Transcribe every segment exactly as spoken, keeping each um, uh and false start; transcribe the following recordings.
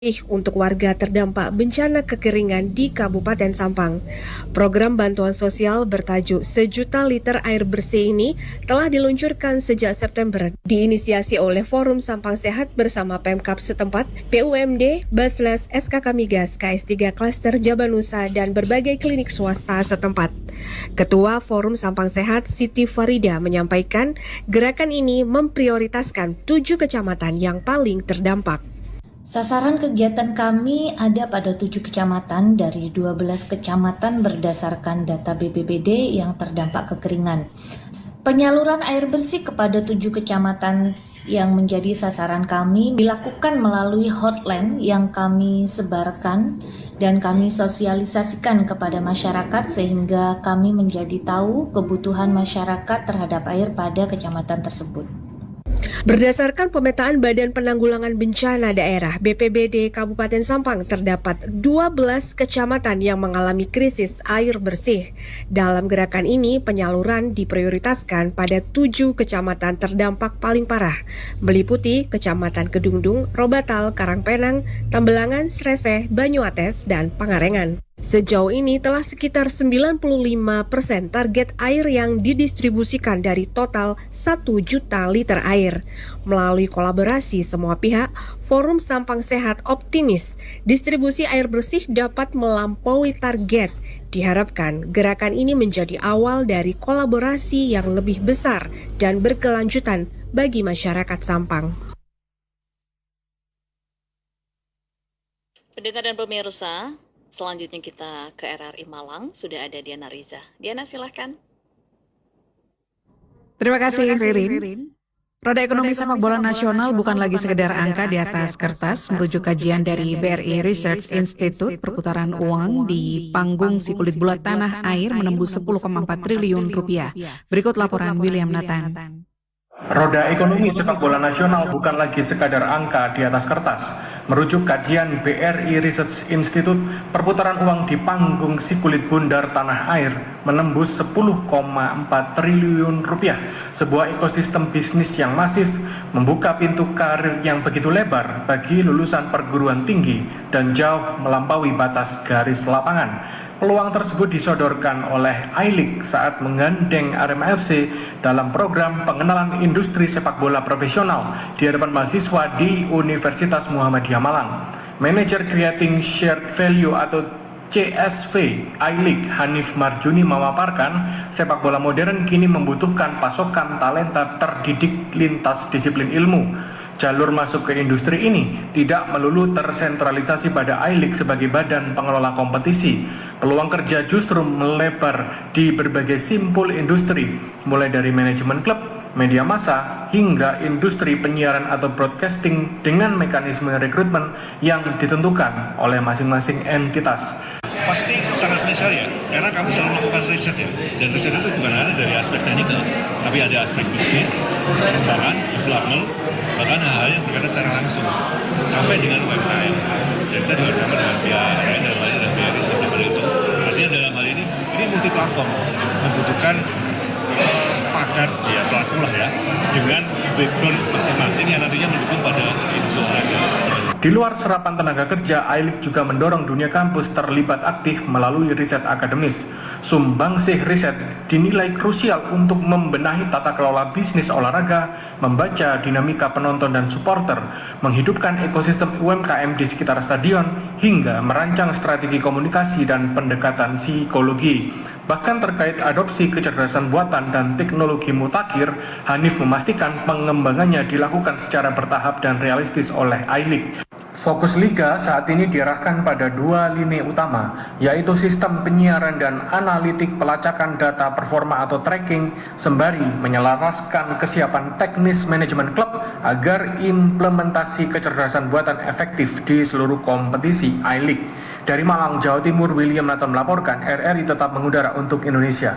untuk warga terdampak bencana kekeringan di Kabupaten Sampang. Program bantuan sosial bertajuk Sejuta Liter Air Bersih ini telah diluncurkan sejak September, diinisiasi oleh Forum Sampang Sehat bersama Pemkab setempat, P U M D, Basnas, S K K Migas, K S tiga Klaster Jabanusa, dan berbagai klinik swasta setempat. Ketua Forum Sampang Sehat, Siti Farida, menyampaikan gerakan ini memprioritaskan tujuh kecamatan yang paling terdampak. Sasaran kegiatan kami ada pada tujuh kecamatan dari dua belas kecamatan berdasarkan data B P B D yang terdampak kekeringan. Penyaluran air bersih kepada tujuh kecamatan yang menjadi sasaran kami dilakukan melalui hotline yang kami sebarkan dan kami sosialisasikan kepada masyarakat sehingga kami menjadi tahu kebutuhan masyarakat terhadap air pada kecamatan tersebut. Berdasarkan pemetaan Badan Penanggulangan Bencana Daerah B P B D Kabupaten Sampang, terdapat dua belas kecamatan yang mengalami krisis air bersih. Dalam gerakan ini, penyaluran diprioritaskan pada tujuh kecamatan terdampak paling parah, meliputi Kecamatan Kedungdung, Robatal, Karangpenang, Tambelangan, Sreseh, Banyuates, dan Pangarengan. Sejauh ini telah sekitar sembilan puluh lima persen target air yang didistribusikan dari total satu juta liter air. Melalui kolaborasi semua pihak, Forum Sampang Sehat optimis distribusi air bersih dapat melampaui target. Diharapkan gerakan ini menjadi awal dari kolaborasi yang lebih besar dan berkelanjutan bagi masyarakat Sampang. Pendengar dan pemirsa, selanjutnya kita ke R R I Malang, sudah ada Diana Riza. Diana, silahkan. Terima kasih, Ririn. Roda ekonomi sepak bola nasional bukan lagi sekedar angka di atas kertas. Merujuk kajian dari B R I Research Institute, perputaran uang di panggung si kulit bulat tanah air menembus sepuluh koma empat triliun rupiah. Berikut laporan William Nathan. Roda ekonomi sepak bola nasional bukan lagi sekadar angka di atas kertas. Merujuk kajian B R I Research Institute, perputaran uang di panggung si kulit bundar tanah air menembus sepuluh koma empat triliun rupiah. Sebuah ekosistem bisnis yang masif, membuka pintu karir yang begitu lebar bagi lulusan perguruan tinggi dan jauh melampaui batas garis lapangan. Peluang tersebut disodorkan oleh I-League saat menggandeng Arema F C dalam program pengenalan industri sepak bola profesional di hadapan mahasiswa di Universitas Muhammadiyah Malang. Manajer Creating Shared Value atau C S V I-League Hanif Marjuni memaparkan, sepak bola modern kini membutuhkan pasokan talenta terdidik lintas disiplin ilmu. Jalur masuk ke industri ini tidak melulu tersentralisasi pada I-League sebagai badan pengelola kompetisi. Peluang kerja justru melebar di berbagai simpul industri, mulai dari manajemen klub, media massa, hingga industri penyiaran atau broadcasting dengan mekanisme rekrutmen yang ditentukan oleh masing-masing entitas. Pasti sangat besar ya, karena kami selalu melakukan riset ya, dan riset itu bukan hanya dari aspek teknikal, tapi ada aspek bisnis, pengembangan, development, bahkan hal-hal yang berkaitan secara langsung, sampai dengan U M K M. Dan kita juga sama dengan pihak lain dan lain dan B R I seperti itu. Artinya dalam hal ini, ini multi platform, membutuhkan uh, pakar, ya pelaku lah ya, dengan background masing-masing yang nantinya mendukung pada industri olahraga. Di luar serapan tenaga kerja, I-League juga mendorong dunia kampus terlibat aktif melalui riset akademis. Sumbangsih riset dinilai krusial untuk membenahi tata kelola bisnis olahraga, membaca dinamika penonton dan supporter, menghidupkan ekosistem U M K M di sekitar stadion, hingga merancang strategi komunikasi dan pendekatan psikologi. Bahkan terkait adopsi kecerdasan buatan dan teknologi mutakhir, Hanif memastikan pengembangannya dilakukan secara bertahap dan realistis oleh I-League. Fokus Liga saat ini diarahkan pada dua lini utama, yaitu sistem penyiaran dan analitik pelacakan data performa atau tracking, sembari menyelaraskan kesiapan teknis manajemen klub agar implementasi kecerdasan buatan efektif di seluruh kompetisi I-League. Dari Malang, Jawa Timur, William Nathan melaporkan, R R I tetap mengudara untuk Indonesia.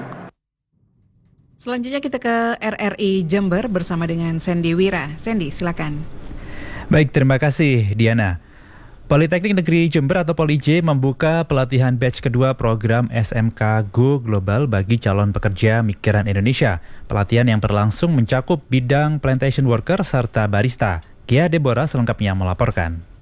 Selanjutnya kita ke R R I Jember bersama dengan Sandy Wira. Sandy, silakan. Baik, terima kasih Diana. Politeknik Negeri Jember atau Poli J membuka pelatihan batch kedua program S M K Go Global bagi calon pekerja migran Indonesia. Pelatihan yang berlangsung mencakup bidang plantation worker serta barista. Kia Deborah selengkapnya melaporkan.